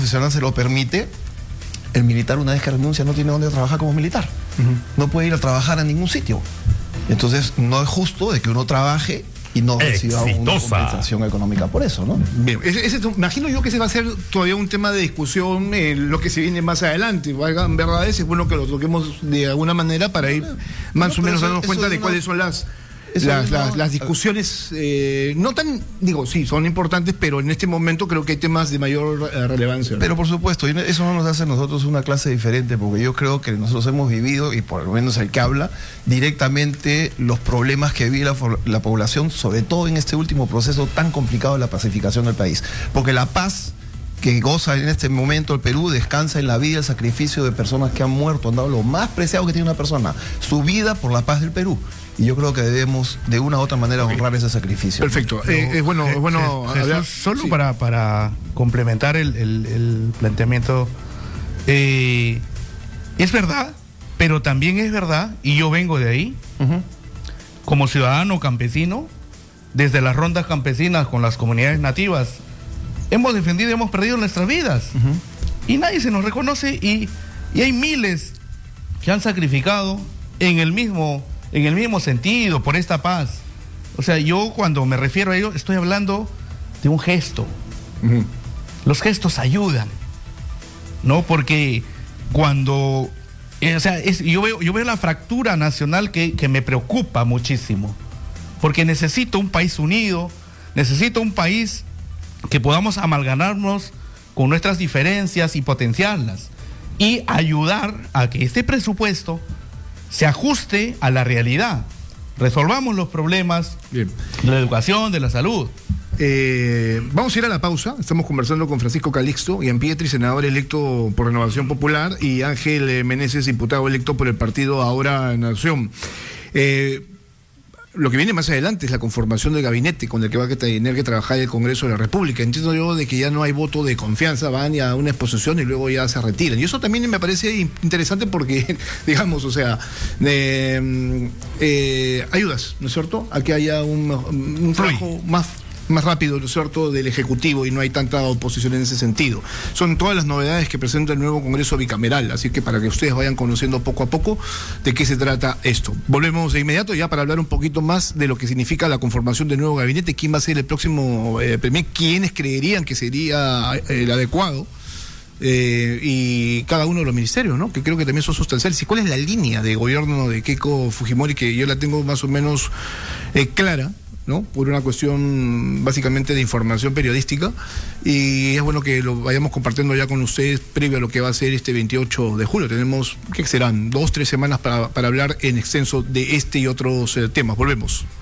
profesional se lo permite, el militar una vez que renuncia no tiene dónde trabajar como militar. No puede ir a trabajar a ningún sitio. Entonces no es justo de que uno trabaje y no reciba una compensación económica por eso, ¿no? Bien, imagino yo que ese va a ser todavía un tema de discusión lo que se viene más adelante. Valgan verdades, es bueno que lo toquemos de alguna manera para ir más o menos darnos cuenta de cuáles son las discusiones, no tan, digo, sí, son importantes, pero en este momento creo que hay temas de mayor relevancia, ¿no? Pero por supuesto, eso no nos hace a nosotros una clase diferente, porque yo creo que nosotros hemos vivido, y por lo menos el que habla, directamente los problemas que vive la población, sobre todo en este último proceso tan complicado de la pacificación del país. Porque la paz que goza en este momento el Perú descansa en la vida y el sacrificio de personas que han muerto, han dado lo más preciado que tiene una persona, su vida por la paz del Perú. Y yo creo que debemos de una u otra manera honrar ese sacrificio. Perfecto. Es bueno hablar. Solo para complementar el planteamiento, es verdad, pero también es verdad, y yo vengo de ahí, como ciudadano campesino, desde las rondas campesinas con las comunidades nativas, hemos defendido y hemos perdido nuestras vidas. Y nadie se nos reconoce, y hay miles que han sacrificado en el mismo sentido, por esta paz. O sea, yo cuando me refiero a ello, estoy hablando de un gesto. Los gestos ayudan, ¿no? Porque cuando... yo veo la fractura nacional que me preocupa muchísimo. Porque necesito un país unido, necesito un país que podamos amalgamarnos con nuestras diferencias y potenciarlas. Y ayudar a que este presupuesto se ajuste a la realidad. Resolvamos los problemas de la educación, de la salud. Vamos a ir a la pausa. Estamos conversando con Francisco Calixto Gianpietri, senador electo por Renovación Popular, y Ángel Meneses, diputado electo por el partido Ahora Nación. Lo que viene más adelante es la conformación del gabinete con el que va a tener que trabajar el Congreso de la República. Entiendo yo de que ya no hay voto de confianza, van a una exposición y luego ya se retiran. Y eso también me parece interesante porque, digamos, o sea, ayudas, ¿no es cierto?, a que haya un trabajo más rápido, ¿no es cierto?, del Ejecutivo, y no hay tanta oposición en ese sentido. Son todas las novedades que presenta el nuevo Congreso bicameral, así que para que ustedes vayan conociendo poco a poco de qué se trata esto. Volvemos de inmediato ya para hablar un poquito más de lo que significa la conformación del nuevo gabinete, quién va a ser el próximo premier, quiénes creerían que sería el adecuado, y cada uno de los ministerios, ¿no?, que creo que también son sustanciales. ¿Y cuál es la línea de gobierno de Keiko Fujimori, que yo la tengo más o menos clara, ¿no?, por una cuestión básicamente de información periodística, y es bueno que lo vayamos compartiendo ya con ustedes previo a lo que va a ser este 28 de julio. Tenemos, ¿qué serán?, 2-3 semanas para hablar en extenso de este y otros temas. Volvemos.